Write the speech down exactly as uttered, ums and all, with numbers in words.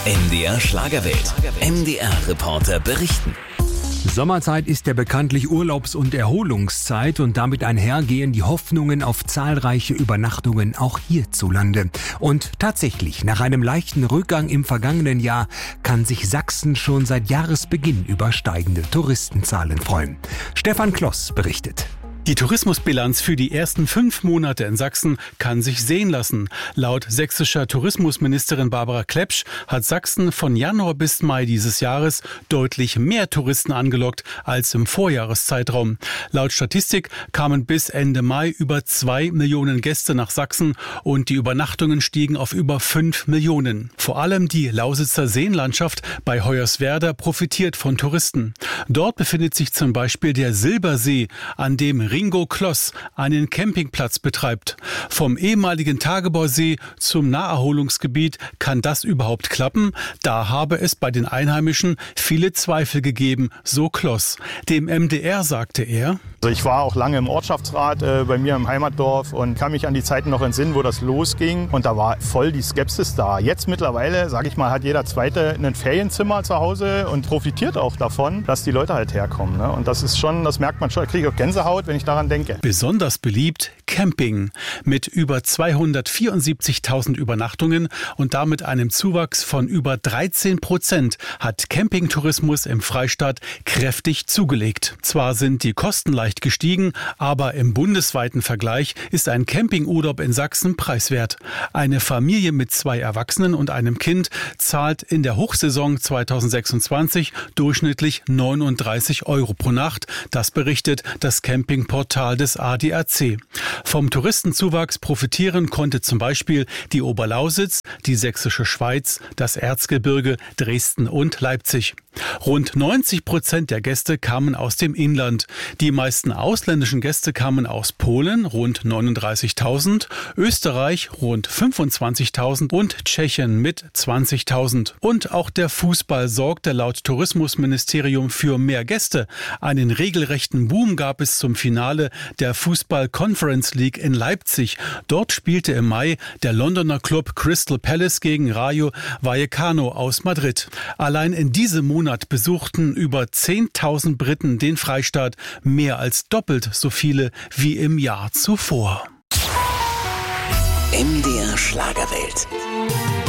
M D R Schlagerwelt. M D R-Reporter berichten. Sommerzeit ist ja bekanntlich Urlaubs- und Erholungszeit und damit einhergehen die Hoffnungen auf zahlreiche Übernachtungen auch hierzulande. Und tatsächlich, nach einem leichten Rückgang im vergangenen Jahr kann sich Sachsen schon seit Jahresbeginn über steigende Touristenzahlen freuen. Stefan Kloss berichtet. Die Tourismusbilanz für die ersten fünf Monate in Sachsen kann sich sehen lassen. Laut sächsischer Tourismusministerin Barbara Klepsch hat Sachsen von Januar bis Mai dieses Jahres deutlich mehr Touristen angelockt als im Vorjahreszeitraum. Laut Statistik kamen bis Ende Mai über zwei Millionen Gäste nach Sachsen und die Übernachtungen stiegen auf über fünf Millionen. Vor allem die Lausitzer Seenlandschaft bei Hoyerswerda profitiert von Touristen. Dort befindet sich zum Beispiel der Silbersee, an dem Ringo Kloss einen Campingplatz betreibt. Vom ehemaligen Tagebausee zum Naherholungsgebiet kann das überhaupt klappen? Da habe es bei den Einheimischen viele Zweifel gegeben, so Kloss. Dem M D R sagte er: Also ich war auch lange im Ortschaftsrat äh, bei mir im Heimatdorf und kann mich an die Zeiten noch entsinnen, wo das losging. Und da war voll die Skepsis da. Jetzt mittlerweile, sage ich mal, hat jeder Zweite ein Ferienzimmer zu Hause und profitiert auch davon, dass die Leute halt herkommen. Ne? Und das ist schon, das merkt man schon, da kriege ich auch Gänsehaut, wenn ich daran denke. Besonders beliebt Camping mit über zweihundertvierundsiebzigtausend Übernachtungen und damit einem Zuwachs von über dreizehn Prozent hat Campingtourismus im Freistaat kräftig zugelegt. Zwar sind die Kosten leicht gestiegen, aber im bundesweiten Vergleich ist ein Campingurlaub in Sachsen preiswert. Eine Familie mit zwei Erwachsenen und einem Kind zahlt in der Hochsaison zweitausendsechsundzwanzig durchschnittlich neununddreißig Euro pro Nacht. Das berichtet das Campingportal des A D A C. Vom Touristenzuwachs profitieren konnte zum Beispiel die Oberlausitz, die Sächsische Schweiz, das Erzgebirge, Dresden und Leipzig. Rund neunzig Prozent der Gäste kamen aus dem Inland. Die meisten ausländischen Gäste kamen aus Polen, rund neununddreißigtausend, Österreich rund fünfundzwanzigtausend und Tschechien mit zwanzigtausend. Und auch der Fußball sorgte laut Tourismusministerium für mehr Gäste. Einen regelrechten Boom gab es zum Finale der Fußball Conference League in Leipzig. Dort spielte im Mai der Londoner Club Crystal Palace gegen Rayo Vallecano aus Madrid. Allein in diesem Monat besuchten über zehntausend Briten den Freistaat, mehr als doppelt so viele wie im Jahr zuvor. M D R Schlagerwelt.